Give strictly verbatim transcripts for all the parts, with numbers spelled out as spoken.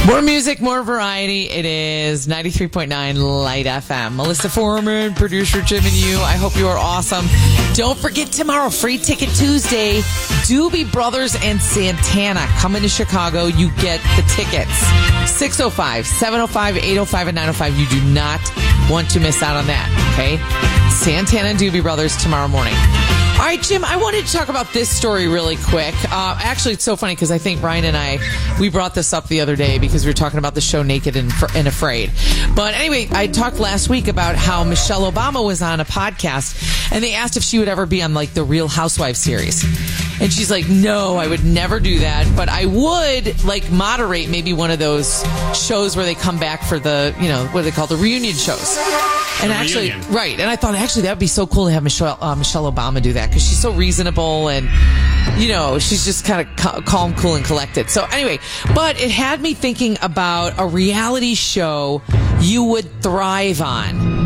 More music, more variety. It is ninety-three point nine Light F M. Melissa Foreman, producer Jim and you. I hope you are awesome. Don't forget tomorrow, Free Ticket Tuesday. Doobie Brothers and Santana coming to Chicago. You get the tickets. six oh five, seven oh five, eight oh five, and nine oh five. You do not want to miss out on that, okay? Santana and Doobie Brothers tomorrow morning. All right, Jim, I wanted to talk about this story really quick. Uh, actually, it's so funny because I think Brian and I, we brought this up the other day because we were talking about the show Naked and, and Afraid. But anyway, I talked last week about how Michelle Obama was on a podcast and they asked if she would ever be on like the Real Housewives series. And she's like, no, I would never do that. But I would like moderate maybe one of those shows where they come back for the, you know, what do they call the reunion shows. And the actually, reunion. right. And I thought actually that would be so cool to have Michelle, uh, Michelle Obama do that because she's so reasonable and, you know, she's just kind of ca- calm, cool, and collected. So anyway, but it had me thinking about a reality show you would thrive on.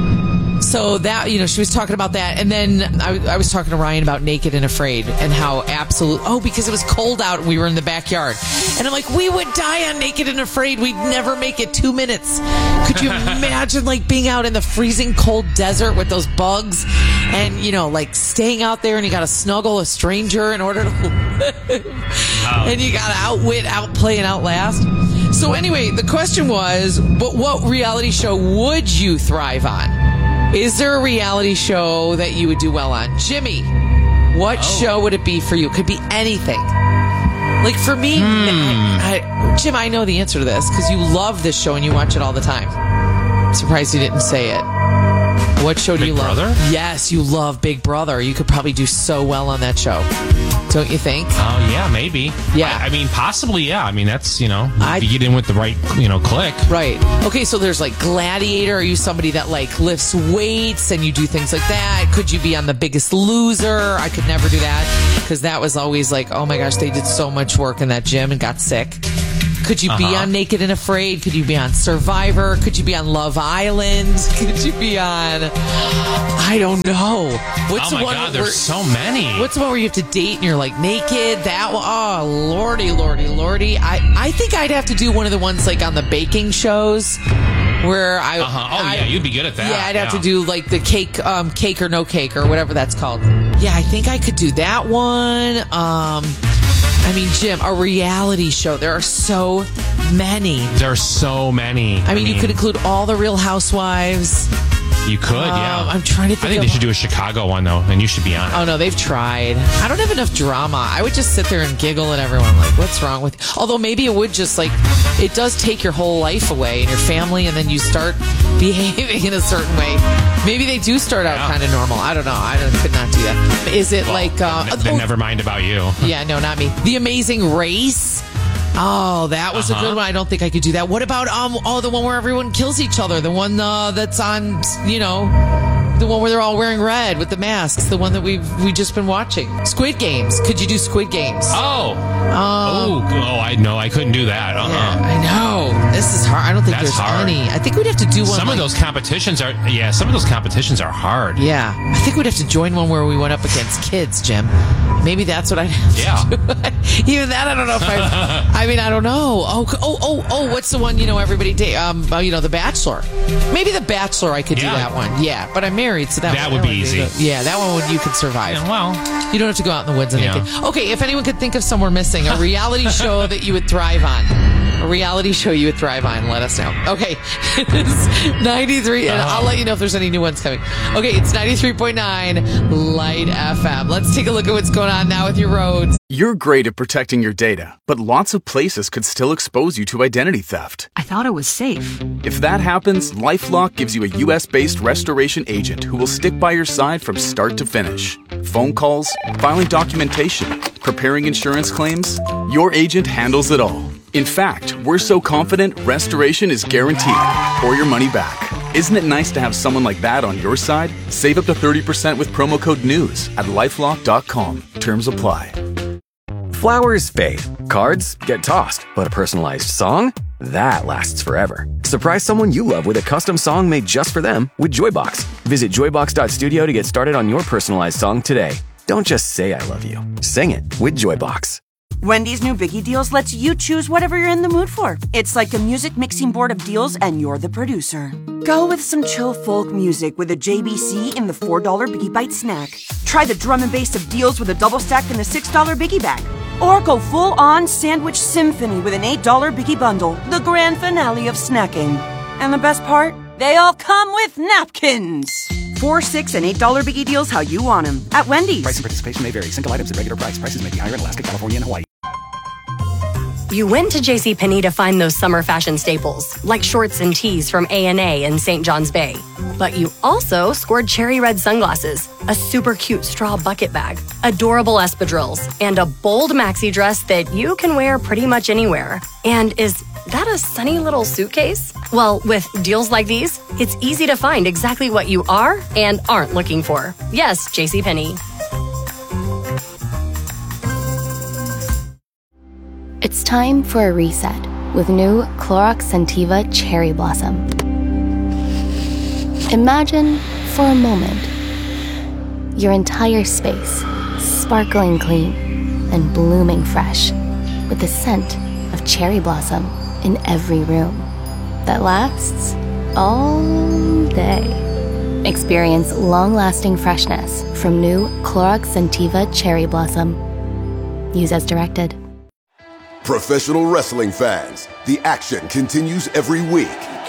So that, you know, she was talking about that. And then I, I was talking to Ryan about Naked and Afraid and how absolute, oh, because it was cold out and we were in the backyard. And I'm like, we would die on Naked and Afraid. We'd never make it two minutes. Could you imagine like being out in the freezing cold desert with those bugs and, you know, like staying out there and you got to snuggle a stranger in order to live. Oh. And you got to outwit, outplay, and outlast. So anyway, the question was, what, what reality show would you thrive on? Is there a reality show that you would do well on? Jimmy, what oh. show would it be for you? It could be anything. Like for me, hmm. I, I, Jim, I know the answer to this because you love this show and you watch it all the time. I'm surprised you didn't say it. What show do Big you love? Brother? Yes, you love Big Brother. You could probably do so well on that show. Don't you think? Oh, uh, yeah, maybe. Yeah. I, I mean, possibly, yeah. I mean, that's, you know, I'd, if you get in with the right, you know, click. Right. Okay, so there's like Gladiator. Are you somebody that like lifts weights and you do things like that? Could you be on The Biggest Loser? I could never do that because that was always like, oh my gosh, they did so much work in that gym and got sick. Could you be uh-huh. on Naked and Afraid? Could you be on Survivor? Could you be on Love Island? Could you be on... I don't know. What's oh, the my one God, where, there's so many. What's the one where you have to date and you're, like, naked? That one? Oh, lordy, lordy, lordy. I, I think I'd have to do one of the ones, like, on the baking shows where I... Uh-huh. Oh, I, yeah, you'd be good at that. Yeah, I'd have yeah. to do, like, the cake, um, cake or no cake or whatever that's called. Yeah, I think I could do that one. Um... I mean, Jim, a reality show. There are so many. There are so many. I mean, I mean you could include all the Real Housewives. You could, um, yeah. I'm trying to think I think of... they should do a Chicago one, though, and you should be on it. Oh, no, they've tried. I don't have enough drama. I would just sit there and giggle at everyone, like, what's wrong with you? Although maybe it would just, like, it does take your whole life away and your family, and then you start behaving in a certain way. Maybe they do start out yeah. kind of normal. I don't know. I don't, could not do that. Is it well, like... Uh, then, then oh, never mind about you. Yeah, no, not me. The Amazing Race. Oh, that was uh-huh. a good one. I don't think I could do that. What about um? Oh, the one where everyone kills each other. The one uh, that's on, you know, the one where they're all wearing red with the masks. The one that we've we just been watching. Squid Games. Could you do Squid Games? Oh. Um, oh. Oh, I know. I couldn't do that. Uh-uh. Yeah, I know. This is hard. I don't think That's there's hard. any. I think we'd have to do one. Some like, of those competitions are. Yeah, some of those competitions are hard. Yeah, I think we'd have to join one where we went up against kids, Jim. Maybe that's what I'd have yeah. to do. Even that, I don't know if I. I mean, I don't know. Oh, oh, oh, oh! What's the one? You know, everybody. Date, um, you know, The Bachelor. Maybe The Bachelor. I could yeah. do that one. Yeah, but I'm married, so that that one, would that be easy. Be yeah, that one would you could survive. Yeah, well, you don't have to go out in the woods and yeah. naked. Okay, if anyone could think of somewhere missing, a reality show that you would thrive on. A reality show you would thrive on. Let us know. Okay, it's ninety-three, and I'll let you know if there's any new ones coming. Okay, it's ninety-three point nine Light F M. Let's take a look at what's going on now with your roads. You're great at protecting your data, but lots of places could still expose you to identity theft. I thought it was safe. If that happens, LifeLock gives you a U S-based restoration agent who will stick by your side from start to finish. Phone calls, filing documentation, preparing insurance claims, your agent handles it all. In fact, we're so confident restoration is guaranteed or your money back. Isn't it nice to have someone like that on your side? Save up to thirty percent with promo code NEWS at lifelock dot com. Terms apply. Flowers fade. Cards get tossed. But a personalized song? That lasts forever. Surprise someone you love with a custom song made just for them with Joybox. Visit joybox dot studio to get started on your personalized song today. Don't just say I love you. Sing it with Joybox. Wendy's new Biggie Deals lets you choose whatever you're in the mood for. It's like a music mixing board of deals, and you're the producer. Go with some chill folk music with a J B C in the four dollar Biggie Bite snack. Try the drum and bass of deals with a double stack in the six dollar Biggie Bag. Or go full-on sandwich symphony with an eight dollar Biggie Bundle, the grand finale of snacking. And the best part? They all come with napkins. Four, six, and eight dollar Biggie Deals how you want them at Wendy's. Price and participation may vary. Single items at regular price. Prices may be higher in Alaska, California, and Hawaii. You went to JCPenney to find those summer fashion staples, like shorts and tees from A and A in Saint John's Bay. But you also scored cherry red sunglasses, a super cute straw bucket bag, adorable espadrilles, and a bold maxi dress that you can wear pretty much anywhere. And is that a sunny little suitcase? Well, with deals like these, it's easy to find exactly what you are and aren't looking for. Yes, JCPenney. It's time for a reset with new Clorox Scentiva Cherry Blossom. Imagine, for a moment, your entire space sparkling clean and blooming fresh with the scent of cherry blossom in every room that lasts all day. Experience long-lasting freshness from new Clorox Scentiva Cherry Blossom. Use as directed. Professional wrestling fans, the action continues every week.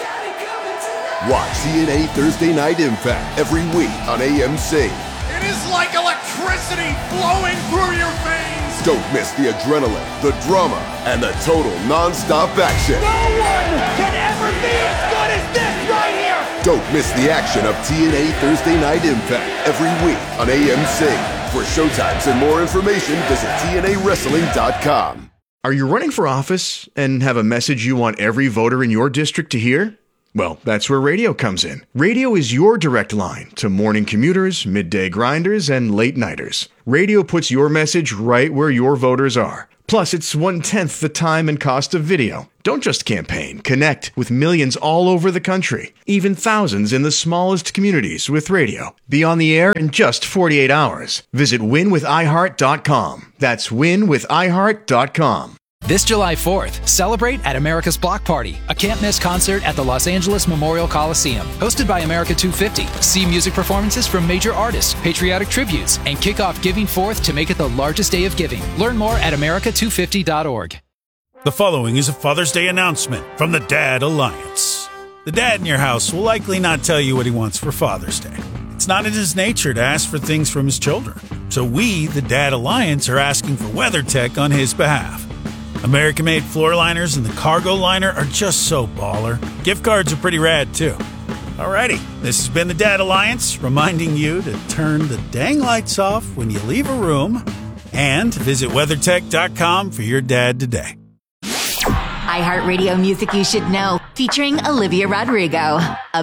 Watch T N A Thursday Night Impact every week on A M C. It is like electricity flowing through your veins. Don't miss the adrenaline, the drama, and the total non-stop action. No one can ever be as good as this right here. Don't miss the action of T N A Thursday Night Impact every week on A M C. For showtimes and more information, visit T N A wrestling dot com. Are you running for office and have a message you want every voter in your district to hear? Well, that's where radio comes in. Radio is your direct line to morning commuters, midday grinders, and late nighters. Radio puts your message right where your voters are. Plus, it's one-tenth the time and cost of video. Don't just campaign. Connect with millions all over the country, even thousands in the smallest communities with radio. Be on the air in just forty-eight hours. Visit win with i heart dot com. That's win with i heart dot com. This July fourth, celebrate at America's Block Party, a can't-miss concert at the Los Angeles Memorial Coliseum. Hosted by America two fifty. See music performances from major artists, patriotic tributes, and kick off Giving Fourth to make it the largest day of giving. Learn more at america two fifty dot org. The following is a Father's Day announcement from the Dad Alliance. The dad in your house will likely not tell you what he wants for Father's Day. It's not in his nature to ask for things from his children. So we, the Dad Alliance, are asking for WeatherTech on his behalf. American-made floor liners and the cargo liner are just so baller. Gift cards are pretty rad, too. Alrighty, this has been the Dad Alliance, reminding you to turn the dang lights off when you leave a room and visit weathertech dot com for your dad today. iHeartRadio Music You Should Know, featuring Olivia Rodrigo. A